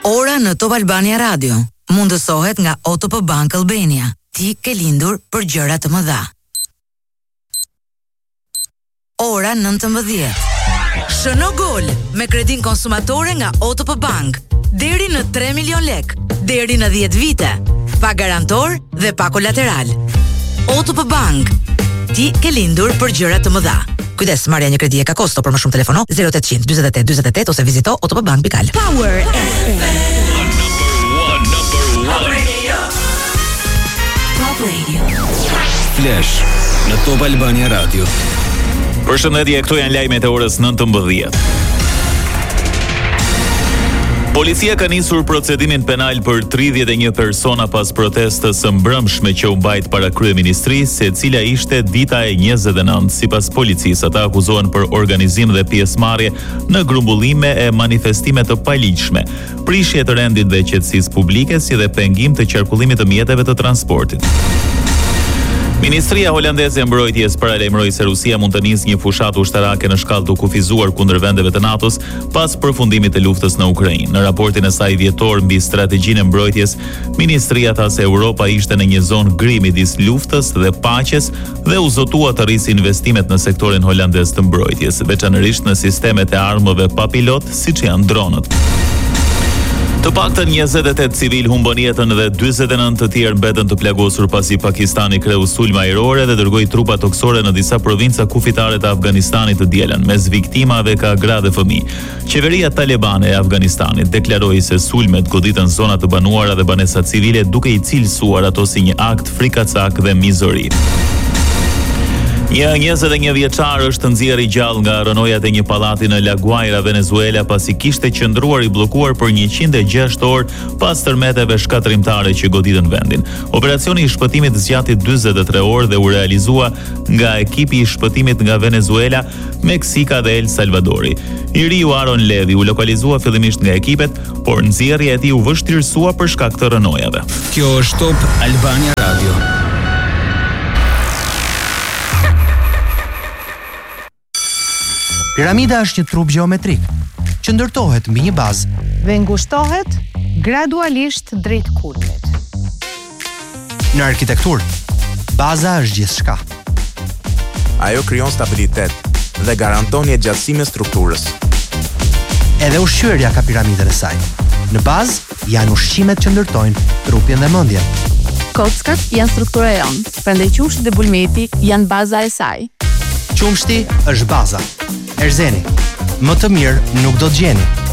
Ora në Top Albania Radio mundësohet nga OTP Bank Albania. Ti ke lindur për gjëra të mëdha. Ora 19. Shëno gol me kredin konsumatore nga OTP Bank. Deri në 3 milion lek, deri në 10 vite. Pa garantor dhe pa kolateral. OTP Bank. Ti ke lindur për gjëra të mëdha. Kujdes, marrja një kredi e ka kosto, për më shumë telefono 0800 48 48 ose vizito otpbank.al. Power FM. Top Radio. Top Radio. Flash në Top Albania Radio. Përshëndetje, këtu janë lajmet e orës 19. Policia ka nisur procedimin penal për 31 persona pas protestës së mbrëmshme që u mbajt para kryeministrisë, e cila ishte dita e 29. Sipas policisë, ata akuzohen për organizim dhe pjesëmarrje në grumbullime e manifestime të paligjshme, prishje të rendit dhe qetësisë publike, si dhe pengim të qarkullimit të mjeteve të transportit. Ministria holandeze e mbrojtjes paralajmëroi se Rusia mund të nisë një fushatë ushtarake në shkallë të kufizuar kundër vendeve të NATO-s pas përfundimit të luftës në Ukrainë. Në raportin e saj vjetor mbi strategjinë e mbrojtjes, ministria tha se Europa ishte në një zonë gri midis luftës dhe paqes dhe u zotua të rrisë investimet në sektorin holandez të mbrojtjes, veçanërisht në sistemet e armëve pa pilot, siç janë dronët. Të paktën 28 civil humbën jetën dhe 49 të tjerë mbetën të plagosur pasi Pakistani kreu sulme ajrore dhe dërgoi trupa toksore në disa provinca kufitare të Afganistanit të dielën. Mes viktimave ka gra dhe fëmijë. Qeveria talibane e Afganistanit deklaroi se sulmet goditën zona të banuara dhe banesa civile, duke i cilësuar ato si një akt frikacak dhe mizori. Një 21 vjeçar është nxjerrë i gjallë nga rënojat e një pallati në La Guaira, Venezuela, pasi kishte qëndruar i bllokuar për 106 orë pas tërmeteve shkatrimtare që goditën vendin. Operacioni i shpëtimit zgjati 43 orë dhe u realizua nga ekipi i shpëtimit nga Venezuela, Meksika dhe El Salvadori. I riu Aron Levi u lokalizua fillimisht nga ekipet, por nxjerrja e tij u vështirësua për shkak të rënojave. Kjo është Top Albania Radio. Piramida është një trup gjeometrik që ndërtohet mbi një bazë dhe ngushtohet gradualisht drejt kulmit. Në arkitekturë, baza është gjithçka. Ajo krijon stabilitet dhe garanton një gjatësim e strukturës. Edhe ushqyerja ka piramidën e saj. Në bazë janë ushqimet që ndërtojnë trupin dhe mendjen. Kockat janë struktura e jonë, prandaj qumshti dhe bulmeti janë baza e saj. Qumshti është baza. Erzeni, më të mirë nuk do të gjeni.